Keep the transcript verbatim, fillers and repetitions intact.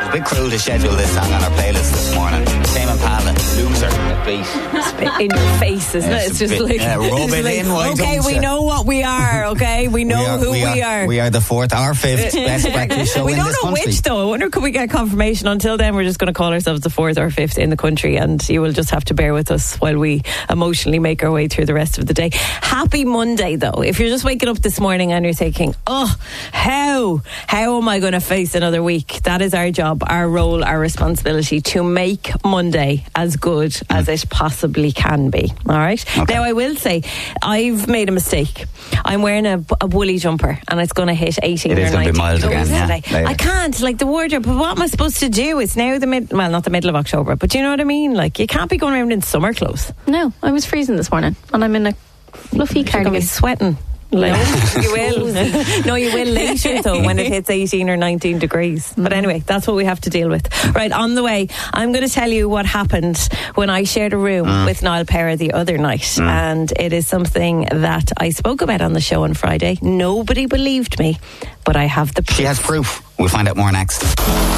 a bit cruel to schedule this song on our playlist this morning. Tame Impala, Loser, beat. In your face, isn't Yeah, it? it's It's a just bit- like, yeah, rub it's it like, in, why okay, don't we you? know what we are, okay? We know we are, who we, we are, are. We are the fourth or fifth best breakfast show We in don't this know country. which though. I wonder could we get confirmation. Until then, we're just going to call ourselves the fourth or fifth in the country, and you will just have to bear with us while we emotionally make our way through the rest of the day. Happy Monday though. If you're just waking up this morning and you're thinking, oh, how how am I going to face another week? That is our job, our role, our responsibility to make Monday as good mm. as it possibly can be. All right. Okay. Now I will say I've made a mistake. I'm wearing a, a woolly jumper and it's going to hit eighteen It or is gonna be nineteen mild degrees again, yeah, today. later. I can't, like the wardrobe, but what am I supposed to do? It's now the mid, well, not the middle of October, but do you know what I mean? Like, you can't be going around in summer clothes. No, I was freezing this morning and I'm in a fluffy You're going to be cardigan. sweating. Like, you will. No, you will later though when it hits eighteen or nineteen degrees. But anyway, that's what we have to deal with. Right, on the way, I'm going to tell you what happened when I shared a room mm. with Niall Perra the other night. Mm. And it is something that I spoke about on the show on Friday. Nobody believed me, but I have the proof. She has proof. We'll find out more next.